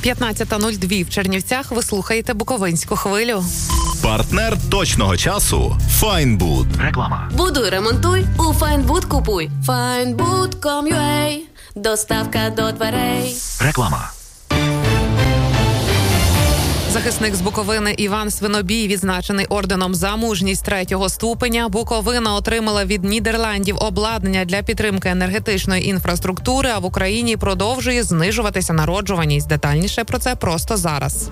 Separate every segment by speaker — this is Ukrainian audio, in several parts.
Speaker 1: 15:02 в Чернівцях. Ви слухаєте Буковинську хвилю.
Speaker 2: Партнер точного часу – Файнбуд.
Speaker 3: Реклама.
Speaker 4: Будуй, ремонтуй, у Файнбуд купуй. Findbood.com.ua. Доставка до дверей.
Speaker 3: Реклама.
Speaker 1: Захисник з Буковини Іван Свинобій відзначений орденом за мужність 3-го ступеня. Буковина отримала від Нідерландів обладнання для підтримки енергетичної інфраструктури, а в Україні продовжує знижуватися народжуваність. Детальніше про це просто зараз.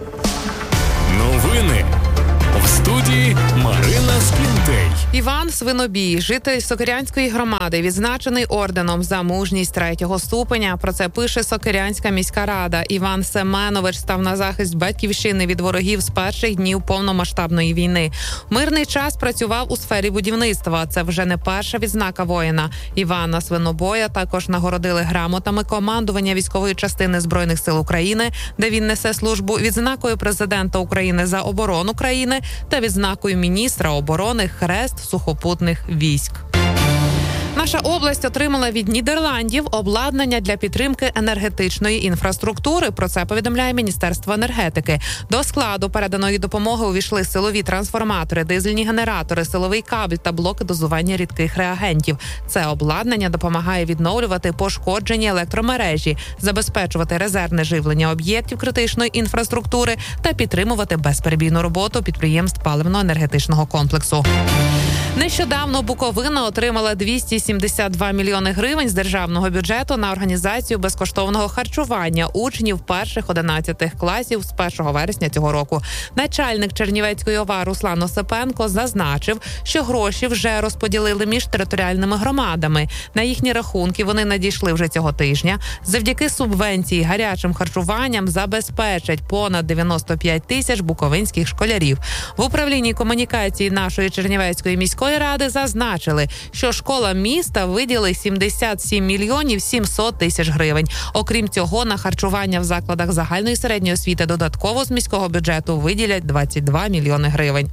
Speaker 5: Новини. В студії Марина Скінтей.
Speaker 1: Іван Свинобій, житель Сокирянської громади, відзначений орденом за мужність 3-го ступеня. Про це пише Сокирянська міська рада. Іван Семенович став на захист батьківщини від ворогів з перших днів повномасштабної війни. В мирний час працював у сфері будівництва. Це вже не перша відзнака воїна. Івана Свинобоя також нагородили грамотами командування військової частини Збройних сил України, де він несе службу, відзнакою президента України за оборону країни та відзнакою міністра оборони «Хрест сухопутних військ». Наша область отримала від Нідерландів обладнання для підтримки енергетичної інфраструктури. Про це повідомляє Міністерство енергетики. До складу переданої допомоги увійшли силові трансформатори, дизельні генератори, силовий кабель та блоки дозування рідких реагентів. Це обладнання допомагає відновлювати пошкоджені електромережі, забезпечувати резервне живлення об'єктів критичної інфраструктури та підтримувати безперебійну роботу підприємств паливно-енергетичного комплексу. Нещодавно Буковина отримала 272 мільйони гривень з державного бюджету на організацію безкоштовного харчування учнів перших 11 класів з 1 вересня цього року. Начальник Чернівецької ОВА Руслан Осипенко зазначив, що гроші вже розподілили між територіальними громадами. На їхні рахунки вони надійшли вже цього тижня. Завдяки субвенції гарячим харчуванням забезпечать понад 95 тисяч буковинських школярів. В управлінні комунікації нашої Чернівецької міської ради зазначили, що школа міста виділили 77 мільйонів 700 тисяч гривень. Окрім цього, на харчування в закладах загальної середньої освіти додатково з міського бюджету виділять 22 мільйони гривень.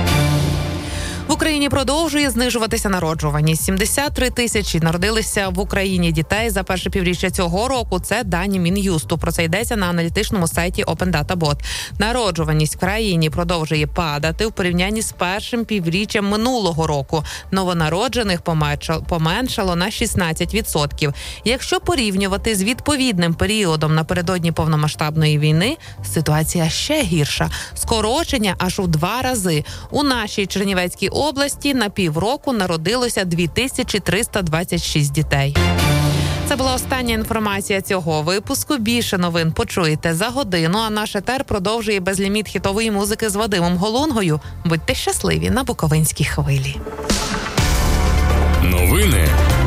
Speaker 1: В Україні продовжує знижуватися народжуваність. 73 тисячі народилися в Україні дітей за перше півріччя цього року. Це дані Мін'юсту. Про це йдеться на аналітичному сайті Open Data Bot. Народжуваність в країні продовжує падати в порівнянні з першим півріччям минулого року. Новонароджених поменшало на 16%. Якщо порівнювати з відповідним періодом напередодні повномасштабної війни, ситуація ще гірша. Скорочення аж у 2 рази. У нашій Чернівецькій області на півроку народилося 2326 дітей. Це була остання інформація цього випуску. Більше новин почуєте за годину, а наш етер продовжує безліміт хітової музики з Вадимом Голунгою. Будьте щасливі на Буковинській хвилі.
Speaker 5: Новини